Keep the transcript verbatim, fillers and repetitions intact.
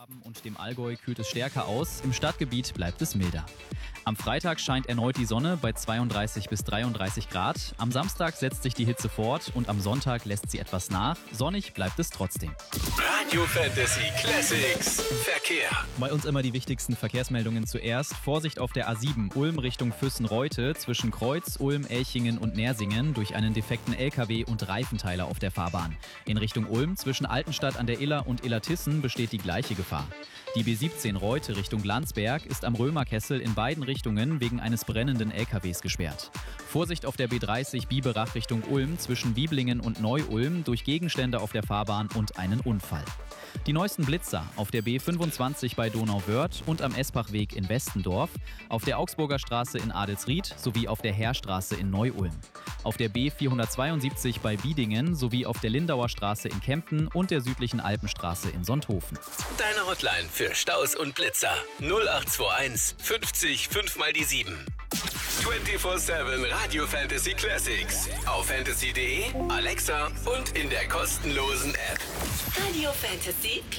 Und dem Allgäu kühlt es stärker aus, im Stadtgebiet bleibt es milder. Am Freitag scheint erneut die Sonne bei zweiunddreißig bis dreiunddreißig Grad. Am Samstag setzt sich die Hitze fort und am Sonntag lässt sie etwas nach. Sonnig bleibt es trotzdem. Radio Fantasy Classics Verkehr. Bei uns immer die wichtigsten Verkehrsmeldungen zuerst. Vorsicht auf der A sieben Ulm Richtung Füssen-Reute zwischen Kreuz, Ulm, Elchingen und Nersingen durch einen defekten L K W und Reifenteiler auf der Fahrbahn. In Richtung Ulm zwischen Altenstadt an der Iller und Illertissen besteht die gleiche Gefahr. Die B siebzehn Reute Richtung Landsberg ist am Römerkessel in beiden Richtungen wegen eines brennenden L K Ws gesperrt. Vorsicht auf der B dreißig Biberach Richtung Ulm zwischen Bieblingen und Neu-Ulm durch Gegenstände auf der Fahrbahn und einen Unfall. Die neuesten Blitzer auf der B fünfundzwanzig bei Donauwörth und am Espachweg in Westendorf, auf der Augsburger Straße in Adelsried sowie auf der Heerstraße in Neu-Ulm. Auf der B vierhundertzweiundsiebzig bei Biedingen sowie auf der Lindauer Straße in Kempten und der südlichen Alpenstraße in Sonthofen. Deine Hotline für Staus und Blitzer null acht zwei eins fünfzig fünf mal die sieben. vierundzwanzig sieben Radio Fantasy Classics auf fantasy punkt de, Alexa und in der kostenlosen App. Radio Fantasy Classics.